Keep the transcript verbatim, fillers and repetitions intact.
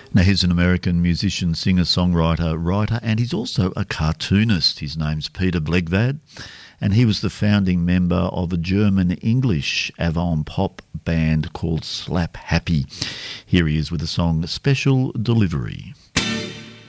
Now, he's an American musician, singer, songwriter, writer, and he's also a cartoonist. His name's Peter Blegvad, and he was the founding member of a German-English avant-pop band called Slap Happy. Here he is with the song Special Delivery.